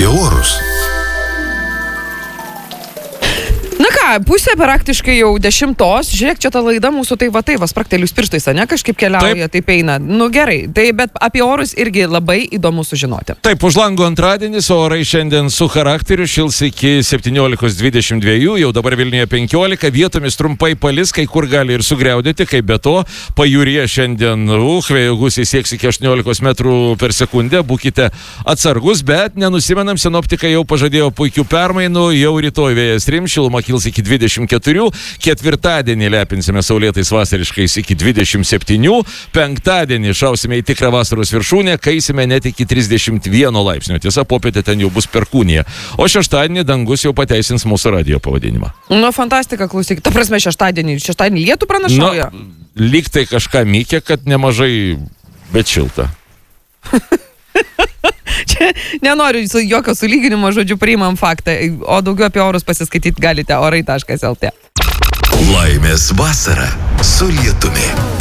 apie orus. Na ką, pusė praktiškai jau 10. Žiūrėk, čia ta laida mūsų tai va, spraktelius pirštais, ne, kažkaip keliauja, taip eina. Nu gerai, tai bet apie orus irgi labai įdomu sužinoti. Taip, už lango antradienis, orai šiandien su charakteriu šils iki 17-22, jau dabar Vilniuje 15, vietomis trumpai palis, kai kur gali ir sugriaudėti, kaip be to, pajūryje šiandien vėjo gūsiai sieks iki 18 metrų per sekundę, būkite atsargus, bet nenusimenam, sinoptikai jau pažadėjo puikių permainų, jau rytoj vėjas rims, šiluma kils iki 24, ketvirtadienį lepinsime saulėtais vasariškais iki 27, penktadienį šausime į tikrą vasaros viršūnę, kaisime net iki 31 laipsnio. Tiesa, popietė ten jau bus perkūnija. O šeštadienį dangus jau pateisins mūsų radijo pavadinimą. Nu, fantastika, klausyk. Ta prasme, šeštadienį lietų pranašauja? Lyg tai kažką mykė, kad nemažai, bet šilta. Čia nenoriu jokio sulyginimo, žodžiu, priimam faktą, o daugiau apie orus pasiskaityti galite orai.lt. Laimės vasara su lietumi.